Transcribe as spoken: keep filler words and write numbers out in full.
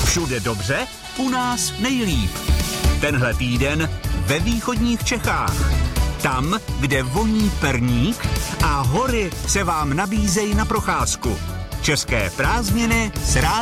Všude dobře, u nás nejlíp. Tenhle týden ve východních Čechách. Tam, kde voní perník a hory se vám nabízejí na procházku. České prázdniny s